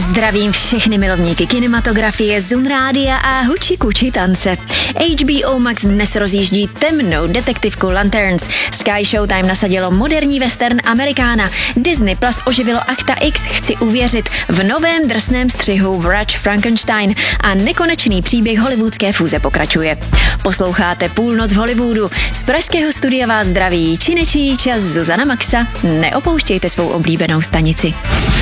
Zdravím všechny milovníky kinematografie, Zoom rádia a huči kuči tance. HBO Max dnes rozjíždí temnou detektivku Lanterns. Sky Showtime nasadilo moderní western Amerikána. Disney Plus oživilo Akta X, chci uvěřit, v novém drsném střihu Vrač Frankenstein a nekonečný příběh hollywoodské fúze pokračuje. Posloucháte Půlnoc v Hollywoodu. Z pražského studia vás zdraví činečí čas Zuzana Maxa. Neopouštějte svou oblíbenou stanici.